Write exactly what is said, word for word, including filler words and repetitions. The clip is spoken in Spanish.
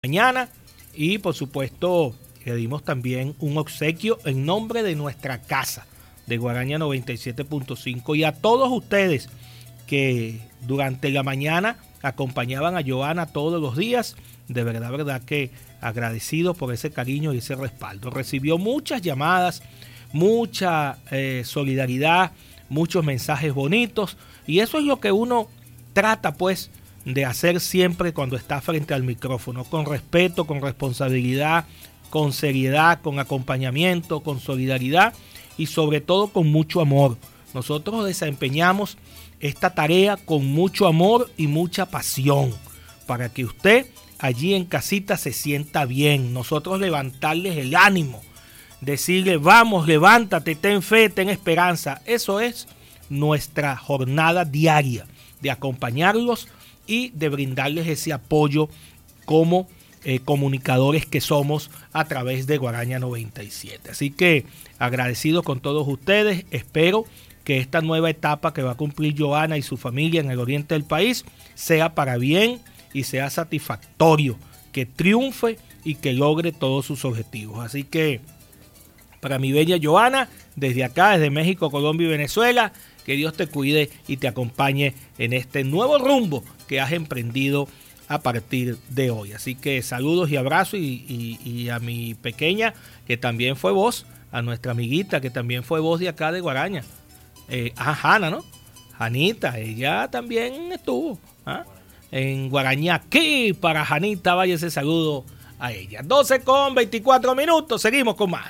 mañana y por supuesto le dimos también un obsequio en nombre de nuestra casa de Guaraña noventa y siete punto cinco y a todos ustedes que durante la mañana acompañaban a Joana todos los días. De verdad, verdad que agradecido por ese cariño y ese respaldo. Recibió muchas llamadas, mucha eh, solidaridad, muchos mensajes bonitos y eso es lo que uno trata pues de hacer siempre cuando está frente al micrófono, con respeto, con responsabilidad, con seriedad, con acompañamiento, con solidaridad y sobre todo con mucho amor. Nosotros desempeñamos esta tarea con mucho amor y mucha pasión para que usted allí en casita se sienta bien. Nosotros levantarles el ánimo, decirle vamos, levántate, ten fe, ten esperanza. Eso es nuestra jornada diaria de acompañarlos y de brindarles ese apoyo como eh, comunicadores que somos a través de Guaraña noventa y siete. Así que agradecido con todos ustedes. Espero que esta nueva etapa que va a cumplir Joana y su familia en el oriente del país sea para bien y sea satisfactorio, que triunfe y que logre todos sus objetivos. Así que para mi bella Joana, desde acá, desde México, Colombia y Venezuela, que Dios te cuide y te acompañe en este nuevo rumbo que has emprendido a partir de hoy. Así que saludos y abrazos y, y, y a mi pequeña, que también fue voz, a nuestra amiguita, que también fue voz de acá de Guaraña. Eh, a Hanna, ¿no? Janita, ella también estuvo ¿ah? en Guaraña aquí. Para Janita, vaya ese saludo a ella. doce con veinticuatro minutos, seguimos con más.